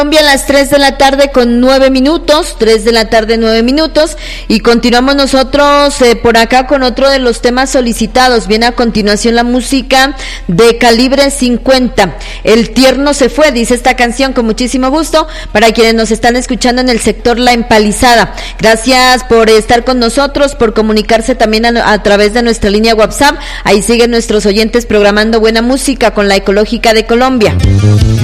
Colombia a las 3 de la tarde con 9 minutos, 3 de la tarde 9 minutos, y continuamos nosotros por acá con otro de los temas solicitados. Viene a continuación la música de Calibre 50. El tierno se fue, dice esta canción con muchísimo gusto para quienes nos están escuchando en el sector La Empalizada. Gracias por estar con nosotros, por comunicarse también a través de nuestra línea WhatsApp. Ahí siguen nuestros oyentes programando buena música con la Ecológica de Colombia.